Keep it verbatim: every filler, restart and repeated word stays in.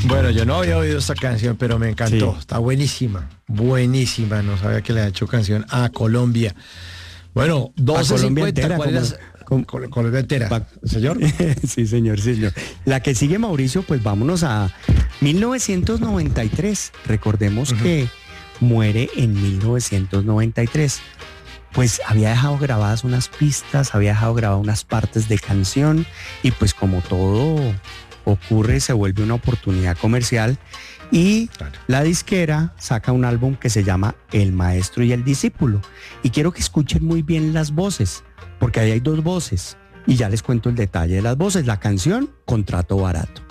Bueno, yo no había oído esta canción, pero me encantó. Sí. Está buenísima, buenísima. No sabía que le ha hecho canción a Colombia. Bueno, doce cincuenta, ¿cuál es? Como- Col- Colombia entera, Va- señor. Sí, señor, sí, señor. La que sigue, Mauricio, pues vámonos a mil novecientos noventa y tres. Recordemos Ujú. que muere en mil novecientos noventa y tres. Pues había dejado grabadas unas pistas, había dejado grabadas unas partes de canción y pues como todo ocurre, se vuelve una oportunidad comercial y Claro. la disquera saca un álbum que se llama El Maestro y el Discípulo. Y quiero que escuchen muy bien las voces, porque ahí hay dos voces y ya les cuento el detalle de las voces. La canción, Contrato Barato.